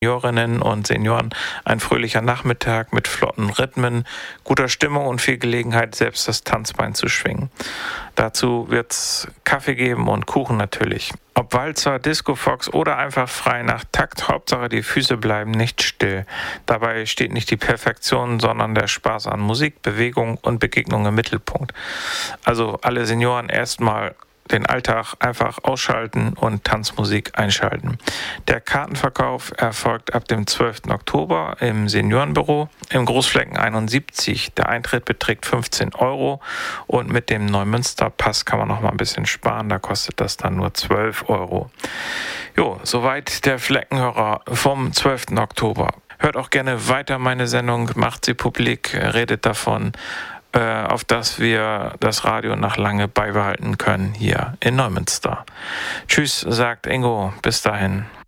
Seniorinnen und Senioren ein fröhlicher Nachmittag mit flotten Rhythmen, guter Stimmung und viel Gelegenheit, selbst das Tanzbein zu schwingen. Dazu wird's Kaffee geben und Kuchen natürlich. Ob Walzer, Disco Fox oder einfach frei nach Takt, Hauptsache die Füße bleiben nicht still. Dabei steht nicht die Perfektion, sondern der Spaß an Musik, Bewegung und Begegnung im Mittelpunkt. Also alle Senioren erstmal den Alltag einfach ausschalten und Tanzmusik einschalten. Der Kartenverkauf erfolgt ab dem 12. Oktober im Seniorenbüro im Großflecken 71. Der Eintritt beträgt 15 € und mit dem Neumünster-Pass kann man noch mal ein bisschen sparen. Da kostet das dann nur 12 €. Jo, soweit der Fleckenhörer vom 12. Oktober. Hört auch gerne weiter meine Sendung, macht sie publik, redet davon, auf dass wir das Radio noch lange beibehalten können hier in Neumünster. Tschüss, sagt Ingo, bis dahin.